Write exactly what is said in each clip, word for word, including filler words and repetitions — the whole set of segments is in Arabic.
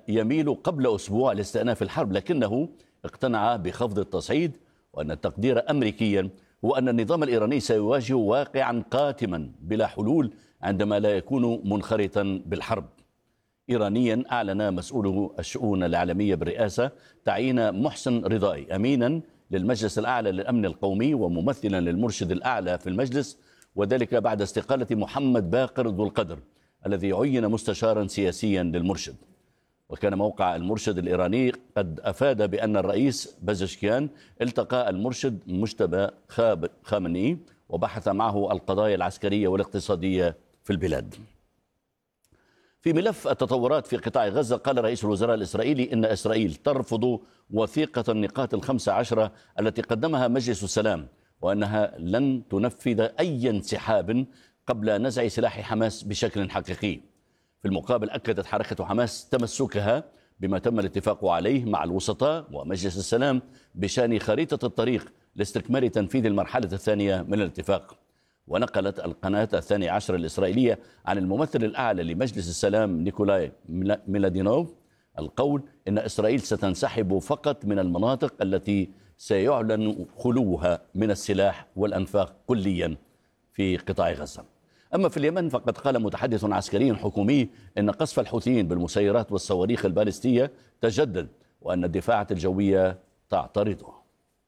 يميل قبل أسبوع لاستئناف الحرب، لكنه اقتنع بخفض التصعيد وأن التقدير أمريكيا هو أن النظام الإيراني سيواجه واقعا قاتما بلا حلول عندما لا يكون منخرطا بالحرب. إيرانيا أعلن مسؤول الشؤون العالمية بالرئاسة تعيين محسن رضائي أمينا للمجلس الأعلى للأمن القومي وممثلا للمرشد الأعلى في المجلس، وذلك بعد استقالة محمد باقر ذو القدر الذي عين مستشارا سياسيا للمرشد. وكان موقع المرشد الإيراني قد أفاد بأن الرئيس بزشكيان التقى المرشد مجتبى خامنئي وبحث معه القضايا العسكرية والاقتصادية في البلاد. في ملف التطورات في قطاع غزة، قال رئيس الوزراء الإسرائيلي إن إسرائيل ترفض وثيقة النقاط الخمسة عشرة التي قدمها مجلس السلام، وأنها لن تنفذ أي انسحاب قبل نزع سلاح حماس بشكل حقيقي. في المقابل أكدت حركة حماس تمسكها بما تم الاتفاق عليه مع الوسطاء ومجلس السلام بشأن خريطة الطريق لاستكمال تنفيذ المرحلة الثانية من الاتفاق. ونقلت القناة الثانية عشر الإسرائيلية عن الممثل الأعلى لمجلس السلام نيكولاي ميلادينوف القول إن إسرائيل ستنسحب فقط من المناطق التي سيعلن خلوها من السلاح والأنفاق كليا في قطاع غزة. أما في اليمن فقد قال متحدث عسكري حكومي إن قصف الحوثيين بالمسيرات والصواريخ البالستية تجدد وأن الدفاعات الجوية تعترضه.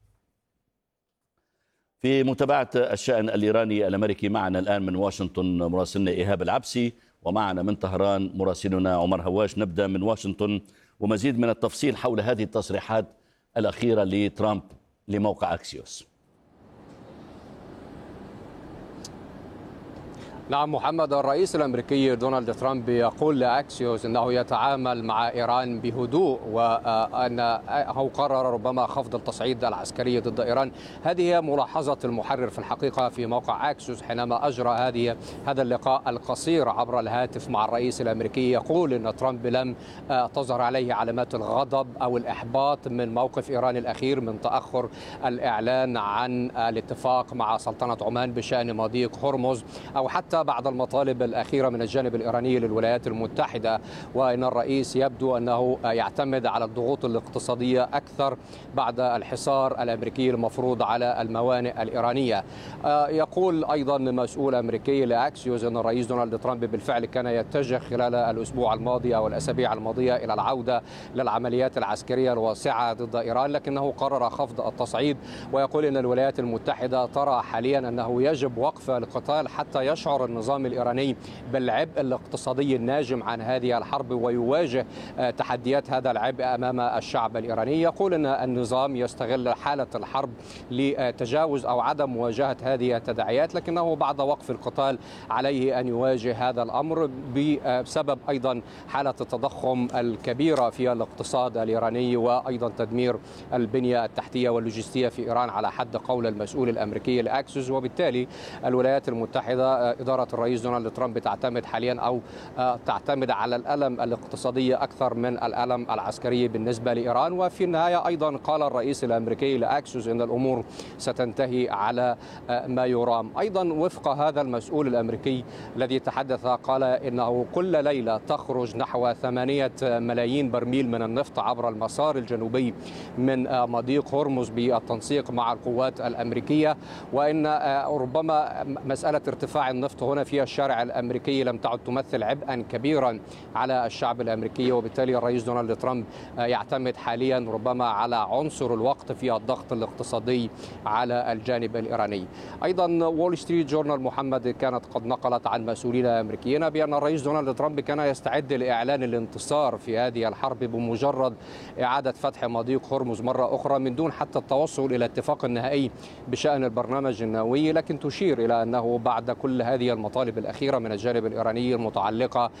في متابعة الشأن الإيراني الأمريكي معنا الآن من واشنطن مراسلنا إيهاب العبسي، ومعنا من طهران مراسلنا عمر هواش. نبدأ من واشنطن ومزيد من التفصيل حول هذه التصريحات الأخيرة لترامب لموقع أكسيوس. نعم محمد، الرئيس الأمريكي دونالد ترامب يقول لأكسيوس أنه يتعامل مع إيران بهدوء، وأنه قرر ربما خفض التصعيد العسكري ضد إيران. هذه هي ملاحظة المحرر في الحقيقة في موقع أكسيوس حينما أجرى هذه هذا اللقاء القصير عبر الهاتف مع الرئيس الأمريكي. يقول أن ترامب لم تظهر عليه علامات الغضب أو الإحباط من موقف إيران الأخير من تأخر الإعلان عن الاتفاق مع سلطنة عمان بشأن مضيق هرمز، أو حتى بعد المطالب الأخيرة من الجانب الإيراني للولايات المتحدة. وإن الرئيس يبدو أنه يعتمد على الضغوط الاقتصادية أكثر بعد الحصار الأمريكي المفروض على الموانئ الإيرانية. يقول أيضا مسؤول أمريكي لأكسيوس أن الرئيس دونالد ترامب بالفعل كان يتجه خلال الأسبوع الماضي أو الأسابيع الماضية إلى العودة للعمليات العسكرية الواسعة ضد إيران، لكنه قرر خفض التصعيد. ويقول أن الولايات المتحدة ترى حاليا أنه يجب وقف القتال حتى يشعر النظام الإيراني بالعبء الاقتصادي الناجم عن هذه الحرب ويواجه تحديات هذا العبء أمام الشعب الإيراني. يقول أن النظام يستغل حالة الحرب لتجاوز أو عدم مواجهة هذه التداعيات، لكنه بعد وقف القتال عليه أن يواجه هذا الأمر بسبب أيضا حالة التضخم الكبيرة في الاقتصاد الإيراني وأيضا تدمير البنية التحتية واللوجستية في إيران على حد قول المسؤول الأمريكي لأكسيوس. وبالتالي الولايات المتحدة إدارة الرئيس دونالد ترامب تعتمد حاليا أو تعتمد على الألم الاقتصادي أكثر من الألم العسكري بالنسبة لإيران. وفي النهاية أيضا قال الرئيس الأمريكي لأكسيوس أن الأمور ستنتهي على ما يرام. أيضا وفق هذا المسؤول الأمريكي الذي تحدث قال إنه كل ليلة تخرج نحو ثمانية ملايين برميل من النفط عبر المسار الجنوبي من مضيق هرمز بالتنسيق مع القوات الأمريكية، وإن ربما مسألة ارتفاع النفط هنا في الشارع الأمريكي لم تعد تمثل عبئا كبيرا على الشعب الأمريكي. وبالتالي الرئيس دونالد ترامب يعتمد حاليا ربما على عنصر الوقت في الضغط الاقتصادي على الجانب الإيراني. أيضا وول ستريت جورنال محمد كانت قد نقلت عن مسؤولين أمريكيين بأن الرئيس دونالد ترامب كان يستعد لإعلان الانتصار في هذه الحرب بمجرد إعادة فتح مضيق هرمز مرة أخرى من دون حتى التوصل إلى اتفاق نهائي بشأن البرنامج النووي. لكن تشير إلى أنه بعد كل هذه المطالب الأخيرة من الجانب الإيراني المتعلقة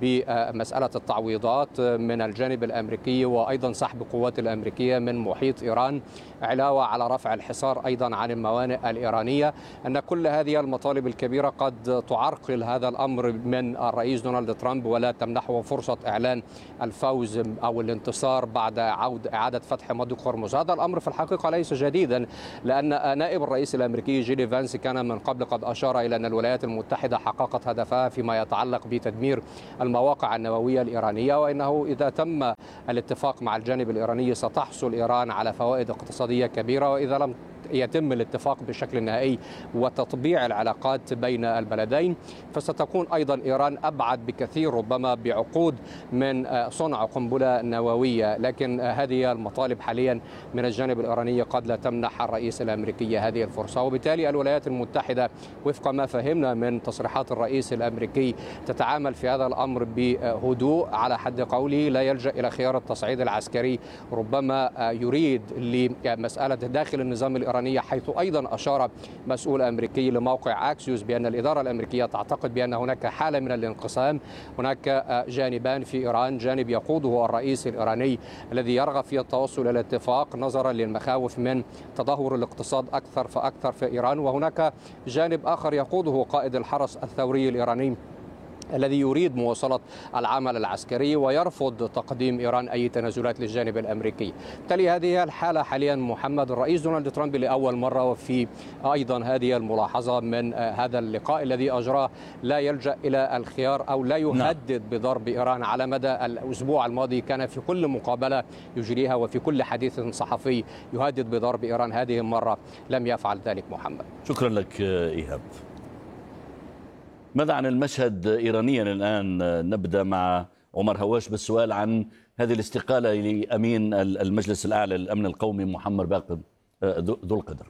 بمسألة التعويضات من الجانب الأمريكي وأيضا سحب القوات الأمريكية من محيط إيران، علاوة على رفع الحصار أيضا عن الموانئ الإيرانية، أن كل هذه المطالب الكبيرة قد تعرقل هذا الأمر من الرئيس دونالد ترامب ولا تمنحه فرصة إعلان الفوز أو الانتصار بعد عود إعادة فتح مضيق هرمز. هذا الأمر في الحقيقة ليس جديدا، لأن نائب الرئيس الأمريكي جيدي فانس كان من قبل قد أشار إلى أن الولايات المتحدة المتحدة حققت هدفها فيما يتعلق بتدمير المواقع النووية الإيرانية، وإنه إذا تم الاتفاق مع الجانب الإيراني ستحصل إيران على فوائد اقتصادية كبيرة، وإذا لم يتم الاتفاق بشكل نهائي وتطبيع العلاقات بين البلدين فستكون أيضا إيران أبعد بكثير ربما بعقود من صنع قنبلة نووية. لكن هذه المطالب حاليا من الجانب الإيراني قد لا تمنح الرئيس الأمريكي هذه الفرصة، وبالتالي الولايات المتحدة وفق ما فهمنا من تصريحات الرئيس الأمريكي تتعامل في هذا الأمر بهدوء، على حد قوله لا يلجأ إلى خيار التصعيد العسكري، ربما يريد لمسألة داخل النظام الإيراني، حيث أيضا أشار مسؤول أمريكي لموقع أكسيوس بأن الإدارة الأمريكية تعتقد بأن هناك حالة من الانقسام، هناك جانبان في إيران، جانب يقوده الرئيس الإيراني الذي يرغب في التوصل إلى اتفاق نظرا للمخاوف من تدهور الاقتصاد أكثر فأكثر في إيران، وهناك جانب آخر يقوده قائد الحرس الثوري الإيراني الذي يريد مواصلة العمل العسكري ويرفض تقديم إيران أي تنازلات للجانب الأمريكي. بالتالي هذه الحالة حاليا محمد. الرئيس دونالد ترامب لأول مرة وفي أيضا هذه الملاحظة من هذا اللقاء الذي أجراه لا يلجأ إلى الخيار أو لا يهدد بضرب إيران. على مدى الأسبوع الماضي كان في كل مقابلة يجريها وفي كل حديث صحفي يهدد بضرب إيران، هذه المرة لم يفعل ذلك محمد. شكرا لك إيهاب. ماذا عن المشهد إيرانيا الآن؟ نبدأ مع عمر هواش بالسؤال عن هذه الاستقالة لأمين المجلس الأعلى للأمن القومي محمد باقر ذو القدر.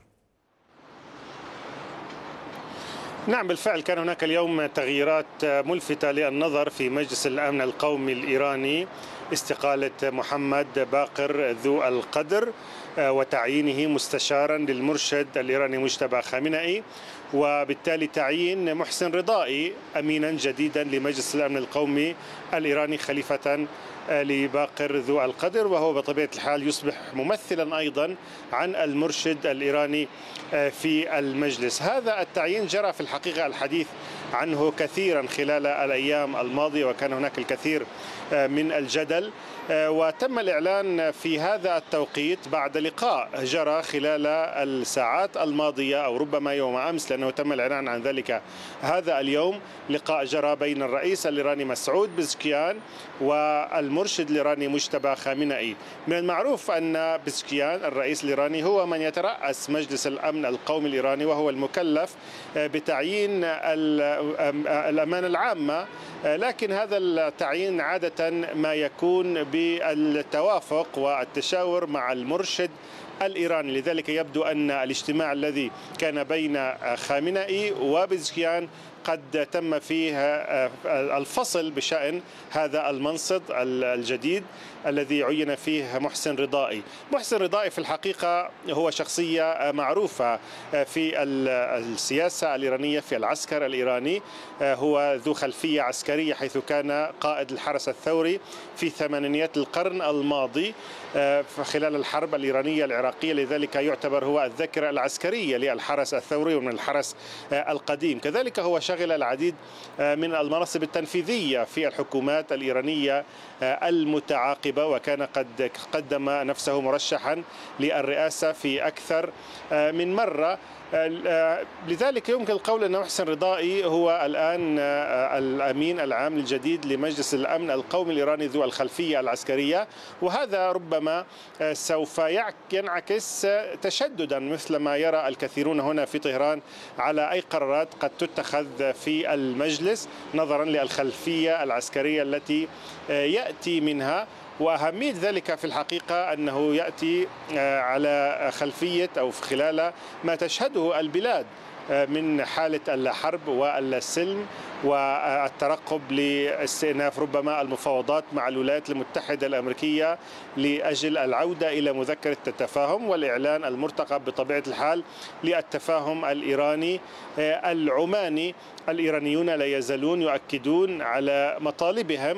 نعم بالفعل كان هناك اليوم تغييرات ملفتة للنظر في مجلس الأمن القومي الإيراني، استقالة محمد باقر ذو القدر وتعيينه مستشارا للمرشد الإيراني مجتبى خامنئي، وبالتالي تعيين محسن رضائي أمينا جديدا لمجلس الأمن القومي الإيراني خليفة لباقر ذو القدر، وهو بطبيعة الحال يصبح ممثلا أيضا عن المرشد الإيراني في المجلس. هذا التعيين جرى في الحقيقة الحديث عنه كثيرا خلال الأيام الماضية، وكان هناك الكثير من الجدل، وتم الإعلان في هذا التوقيت بعد لقاء جرى خلال الساعات الماضية أو ربما يوم أمس، لأنه تم الإعلان عن ذلك هذا اليوم. لقاء جرى بين الرئيس الإيراني مسعود بزكيان والمرشد الإيراني مجتبى خامنئي. من المعروف أن بزكيان الرئيس الإيراني هو من يترأس مجلس الأمن القومي الإيراني، وهو المكلف بتعيين الأمانة العامة، لكن هذا التعيين عادة ما يكون بالتوافق والتشاور مع المرشد الإيراني. لذلك يبدو أن الاجتماع الذي كان بين خامنئي وبزكيان قد تم فيه الفصل بشأن هذا المنصب الجديد الذي عين فيه محسن رضائي. محسن رضائي في الحقيقة هو شخصية معروفة في السياسة الإيرانية، في العسكر الإيراني، هو ذو خلفية عسكرية حيث كان قائد الحرس الثوري في ثمانينيات القرن الماضي خلال الحرب الإيرانية العراقية، لذلك يعتبر هو الذاكرة العسكرية للحرس الثوري ومن الحرس القديم. كذلك هو شغل العديد من المناصب التنفيذية في الحكومات الإيرانية المتعاقبة، وكان قد قدم نفسه مرشحا للرئاسة في أكثر من مرة. لذلك يمكن القول أن محسن رضائي هو الآن الأمين العام الجديد لمجلس الأمن القومي الإيراني ذو الخلفية العسكرية، وهذا ربما سوف ينعكس تشددا مثل ما يرى الكثيرون هنا في طهران على أي قرارات قد تتخذ في المجلس نظرا للخلفية العسكرية التي يأتي منها. وأهمية ذلك في الحقيقة أنه يأتي على خلفية أو في خلال ما تشهده البلاد من حالة الحرب والسلم والترقب لاستئناف ربما المفاوضات مع الولايات المتحدة الأمريكية لأجل العودة إلى مذكرة التفاهم والإعلان المرتقب بطبيعة الحال للتفاهم الإيراني العماني. الإيرانيون لا يزالون يؤكدون على مطالبهم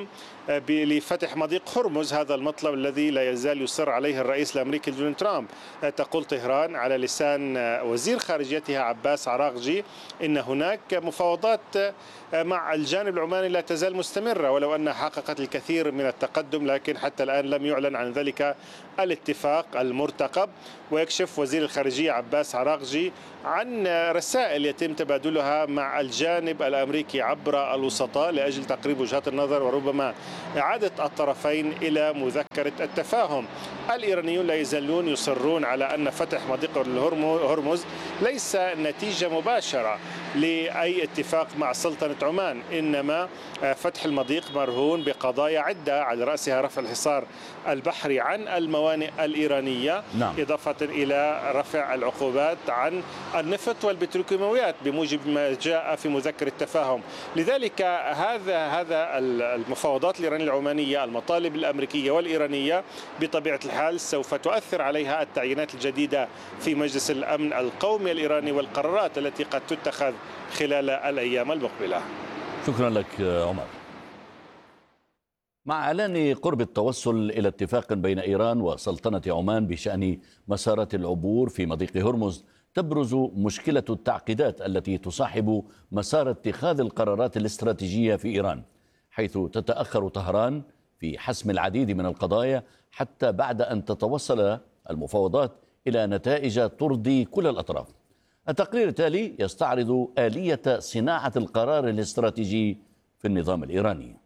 لفتح مضيق هرمز، هذا المطلب الذي لا يزال يصر عليه الرئيس الأمريكي دونالد ترامب. تقول طهران على لسان وزير خارجيتها عباس عراقجي إن هناك مفاوضات مع الجانب العماني لا تزال مستمرة، ولو أنها حققت الكثير من التقدم، لكن حتى الآن لم يعلن عن ذلك الاتفاق المرتقب. ويكشف وزير الخارجية عباس عراقجي عن رسائل يتم تبادلها مع الجانب الأمريكي عبر الوسطاء لأجل تقريب وجهات النظر وربما إعادة الطرفين إلى مذكرة التفاهم. الإيرانيون لا يزالون يصرون على أن فتح مضيق هرمز ليس نتيجة مباشرة لأي اتفاق مع سلطنة عمان، إنما فتح المضيق مرهون بقضايا عدة على رأسها رفع الحصار البحري عن الموانئ الإيرانية، نعم. إضافة إلى رفع العقوبات عن النفط والبتروكيماويات بموجب ما جاء في مذكر التفاهم. لذلك هذا هذا المفاوضات الإيرانية العمانية، المطالب الأمريكية والإيرانية بطبيعة الحال سوف تؤثر عليها التعيينات الجديدة في مجلس الأمن القومي الإيراني والقرارات التي قد تتخذ خلال الأيام المقبلة. شكرا لك عمر. مع إعلان قرب التوصل إلى اتفاق بين إيران وسلطنة عمان بشأن مسارات العبور في مضيق هرمز، تبرز مشكلة التعقيدات التي تصاحب مسار اتخاذ القرارات الاستراتيجية في إيران، حيث تتأخر طهران في حسم العديد من القضايا حتى بعد أن تتوصل المفاوضات إلى نتائج ترضي كل الأطراف. التقرير التالي يستعرض آلية صناعة القرار الاستراتيجي في النظام الإيراني.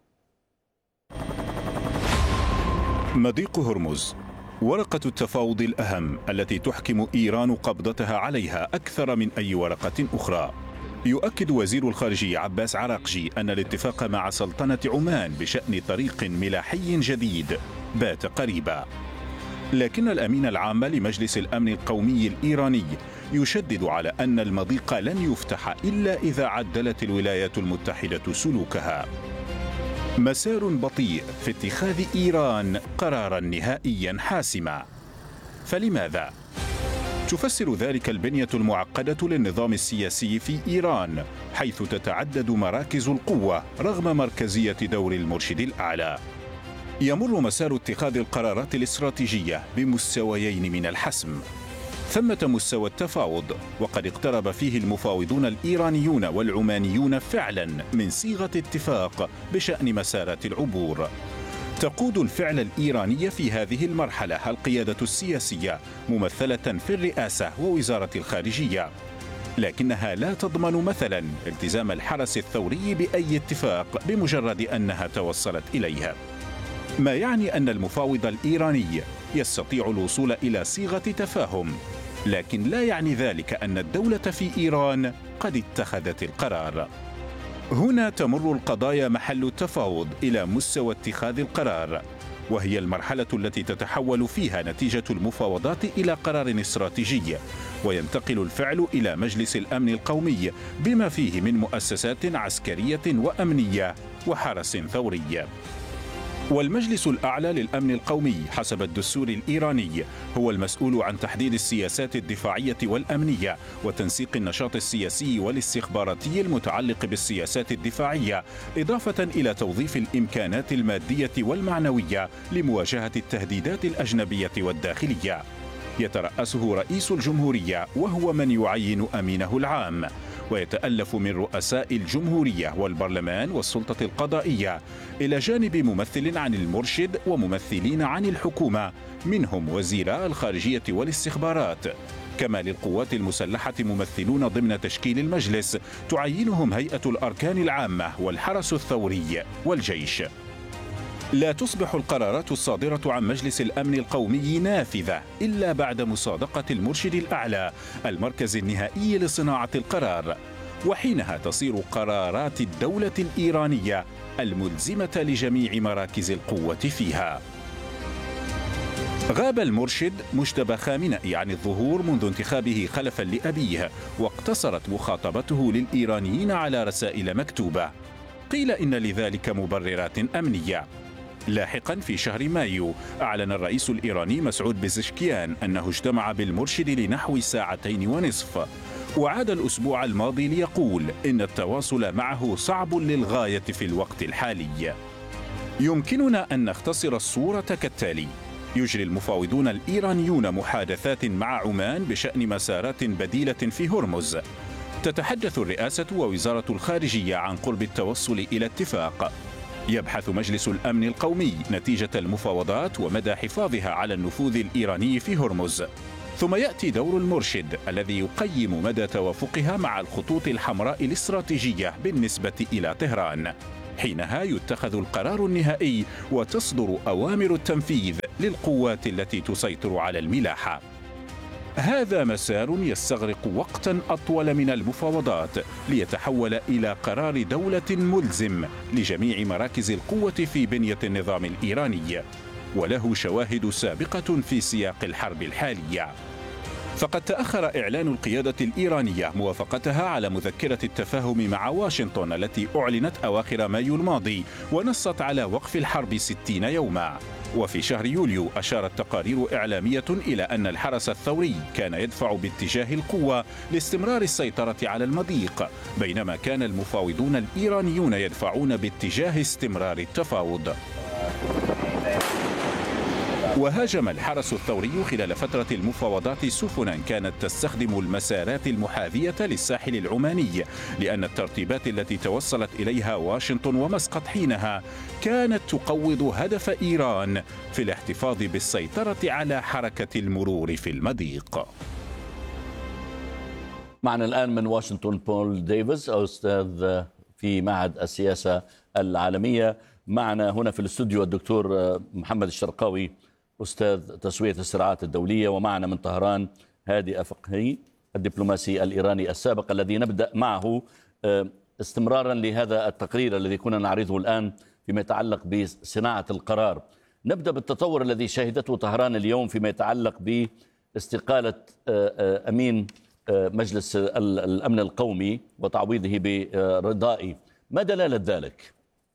مضيق هرمز ورقة التفاوض الأهم التي تحكم إيران قبضتها عليها أكثر من أي ورقة أخرى. يؤكد وزير الخارجية عباس عراقجي أن الاتفاق مع سلطنة عمان بشأن طريق ملاحي جديد بات قريبا، لكن الأمين العام لمجلس الأمن القومي الإيراني يشدد على أن المضيق لن يفتح إلا إذا عدلت الولايات المتحدة سلوكها. مسار بطيء في اتخاذ إيران قرارا نهائيا حاسما. فلماذا؟ تفسر ذلك البنية المعقدة للنظام السياسي في إيران، حيث تتعدد مراكز القوة رغم مركزية دور المرشد الأعلى. يمر مسار اتخاذ القرارات الاستراتيجية بمستويين من الحسم. ثمة مستوى التفاوض، وقد اقترب فيه المفاوضون الإيرانيون والعمانيون فعلا من صيغة اتفاق بشأن مسارات العبور. تقود الفعل الإيراني في هذه المرحلة القيادة السياسية ممثلة في الرئاسة ووزارة الخارجية، لكنها لا تضمن مثلا التزام الحرس الثوري بأي اتفاق بمجرد أنها توصلت إليها، ما يعني أن المفاوض الإيراني يستطيع الوصول إلى صيغة تفاهم، لكن لا يعني ذلك أن الدولة في إيران قد اتخذت القرار. هنا تمر القضايا محل التفاوض إلى مستوى اتخاذ القرار، وهي المرحلة التي تتحول فيها نتيجة المفاوضات إلى قرار استراتيجي، وينتقل الفعل إلى مجلس الأمن القومي بما فيه من مؤسسات عسكرية وأمنية وحرس ثوري. والمجلس الأعلى للأمن القومي حسب الدستور الإيراني هو المسؤول عن تحديد السياسات الدفاعية والأمنية وتنسيق النشاط السياسي والاستخباراتي المتعلق بالسياسات الدفاعية، إضافة إلى توظيف الإمكانات المادية والمعنوية لمواجهة التهديدات الأجنبية والداخلية. يترأسه رئيس الجمهورية وهو من يعين أمينه العام، ويتألف من رؤساء الجمهورية والبرلمان والسلطة القضائية، إلى جانب ممثل عن المرشد وممثلين عن الحكومة منهم وزيراء الخارجية والاستخبارات، كما للقوات المسلحة ممثلون ضمن تشكيل المجلس تعينهم هيئة الأركان العامة والحرس الثوري والجيش. لا تصبح القرارات الصادرة عن مجلس الأمن القومي نافذة إلا بعد مصادقة المرشد الأعلى المركز النهائي لصناعة القرار، وحينها تصير قرارات الدولة الإيرانية الملزمة لجميع مراكز القوة فيها. غاب المرشد مجتبى خامنئي عن الظهور منذ انتخابه خلفا لأبيه، واقتصرت مخاطبته للإيرانيين على رسائل مكتوبة. قيل إن لذلك مبررات أمنية. لاحقا في شهر مايو أعلن الرئيس الإيراني مسعود بزشكيان أنه اجتمع بالمرشد لنحو ساعتين ونصف، وعاد الأسبوع الماضي ليقول إن التواصل معه صعب للغاية في الوقت الحالي. يمكننا أن نختصر الصورة كالتالي: يجري المفاوضون الإيرانيون محادثات مع عمان بشأن مسارات بديلة في هرمز. تتحدث الرئاسة ووزارة الخارجية عن قرب التوصل إلى اتفاق. يبحث مجلس الأمن القومي نتيجة المفاوضات ومدى حفاظها على النفوذ الإيراني في هرمز. ثم يأتي دور المرشد الذي يقيم مدى توافقها مع الخطوط الحمراء الاستراتيجية بالنسبة إلى طهران. حينها يتخذ القرار النهائي وتصدر أوامر التنفيذ للقوات التي تسيطر على الملاحة. هذا مسار يستغرق وقتا أطول من المفاوضات ليتحول إلى قرار دولة ملزم لجميع مراكز القوة في بنية النظام الإيراني، وله شواهد سابقة في سياق الحرب الحالية. فقد تأخر إعلان القيادة الإيرانية موافقتها على مذكرة التفاهم مع واشنطن التي أعلنت أواخر مايو الماضي ونصت على وقف الحرب ستين يوما. وفي شهر يوليو أشارت تقارير إعلامية إلى أن الحرس الثوري كان يدفع باتجاه القوة لاستمرار السيطرة على المضيق، بينما كان المفاوضون الإيرانيون يدفعون باتجاه استمرار التفاوض. وهاجم الحرس الثوري خلال فترة المفاوضات سفنا كانت تستخدم المسارات المحاذية للساحل العماني، لأن الترتيبات التي توصلت إليها واشنطن ومسقط حينها كانت تقوض هدف إيران في الاحتفاظ بالسيطرة على حركة المرور في المضيق. معنا الآن من واشنطن بول ديفيز، أستاذ في معهد السياسة العالمية. معنا هنا في الاستوديو الدكتور محمد الشرقاوي، أستاذ تسوية الصراعات الدولية. ومعنا من طهران هادي أفقهي، الدبلوماسي الإيراني السابق، الذي نبدأ معه استمرارا لهذا التقرير الذي كنا نعرضه الآن فيما يتعلق بصناعة القرار. نبدأ بالتطور الذي شهدته طهران اليوم فيما يتعلق باستقالة أمين مجلس الأمن القومي وتعويضه برضائي. ما دلالة ذلك؟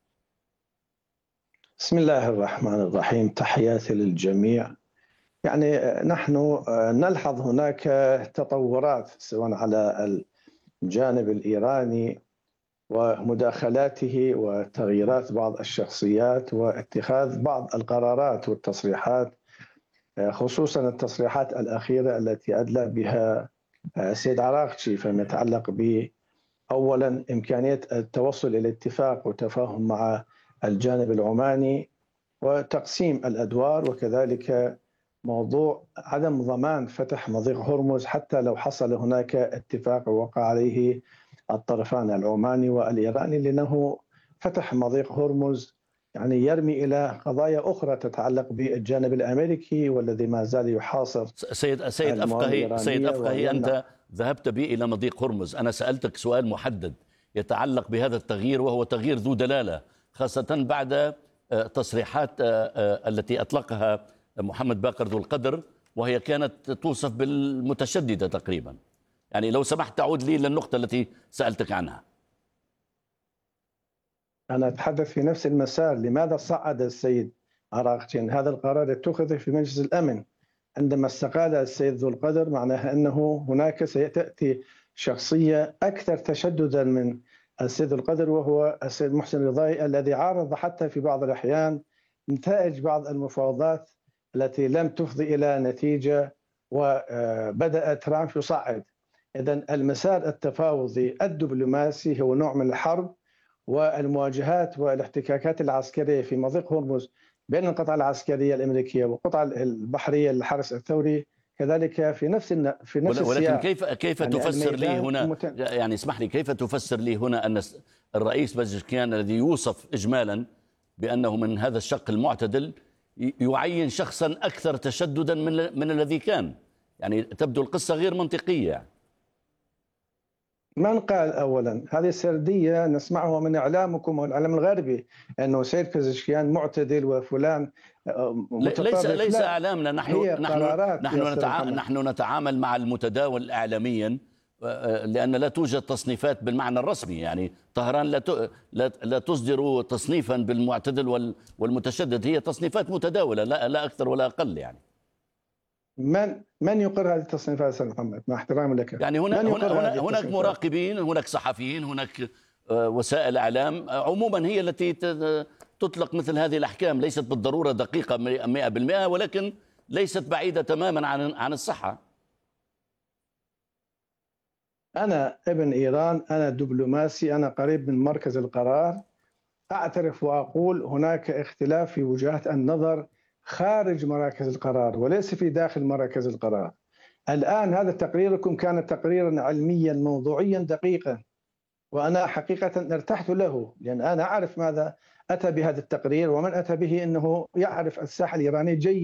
بسم الله الرحمن الرحيم، تحياتي للجميع. يعني نحن نلحظ هناك تطورات سواء على الجانب الإيراني ومداخلاته وتغييرات بعض الشخصيات واتخاذ بعض القرارات والتصريحات، خصوصا التصريحات الأخيرة التي أدلى بها سيد عراقجي فيما يتعلق ب أولا إمكانية التوصل إلى اتفاق وتفاهم مع الجانب العماني وتقسيم الأدوار، وكذلك موضوع عدم ضمان فتح مضيق هرمز حتى لو حصل هناك اتفاق ووقع عليه الطرفان العماني والإيراني، لأنه فتح مضيق هرمز يعني يرمي إلى قضايا أخرى تتعلق بالجانب الأمريكي والذي ما زال يحاصر. سيد سيد أفقهي سيد أفقهي أنت ذهبت بي إلى مضيق هرمز، أنا سألتك سؤال محدد يتعلق بهذا التغيير، وهو تغيير ذو دلالة، خاصة بعد تصريحات التي أطلقها محمد باقر ذو القدر، وهي كانت توصف بالمتشددة تقريبا. يعني لو سمحت تعود لي للنقطة التي سألتك عنها. أنا أتحدث في نفس المسار. لماذا صعد السيد عراقجي هذا القرار اتخذ في مجلس الأمن عندما استقال السيد ذو القدر؟ معناها أنه هناك سيأتي شخصية أكثر تشددا من السيد ذو القدر، وهو السيد محسن رضائي الذي عارض حتى في بعض الأحيان نتائج بعض المفاوضات التي لم تفضي إلى نتيجة، وبدأ ترامب يصعد. إذن المسار التفاوضي الدبلوماسي هو نوع من الحرب والمواجهات والاحتكاكات العسكرية في مضيق هرمز بين القطعة العسكرية الأمريكية والقطعة البحرية للحرس الثوري، كذلك في نفس في نفس ولكن السياق. كيف كيف يعني تفسر لي هنا المت... يعني اسمح لي، كيف تفسر لي هنا أن الرئيس بزشكيان الذي يوصف إجمالا بأنه من هذا الشق المعتدل يعين شخصا أكثر تشددا من من الذي كان؟ يعني تبدو القصة غير منطقية. يعني من قال أولا؟ هذه سردية نسمعها من إعلامكم والإعلام الغربي أنه سيد بزشكيان معتدل وفلان ليس ليس إعلامنا. نحن نحن نحن نتعامل نحن نتعامل مع المتداول إعلاميا، لأن لا توجد تصنيفات بالمعنى الرسمي. يعني طهران لا لا تصدر تصنيفا بالمعتدل والمتشدد، هي تصنيفات متداولة لا لا أكثر ولا أقل. يعني من من يقر هذه التصنيفات سيد محمد مع احترامي لك؟ يعني هنا هنا هناك مراقبين، هناك صحفيين، هناك وسائل اعلام عموما هي التي تطلق مثل هذه الأحكام، ليست بالضرورة دقيقة مئة بالمئة، ولكن ليست بعيدة تماما عن عن الصحة. أنا ابن إيران، أنا دبلوماسي، أنا قريب من مركز القرار. أعترف وأقول هناك اختلاف في وجهات النظر خارج مراكز القرار وليس في داخل مراكز القرار. الآن هذا تقريركم كان تقريرا علميا موضوعيا دقيقا، وأنا حقيقة ارتحت له، لأن أنا أعرف ماذا أتى بهذا التقرير ومن أتى به، أنه يعرف الساحة الإيرانية جيدا.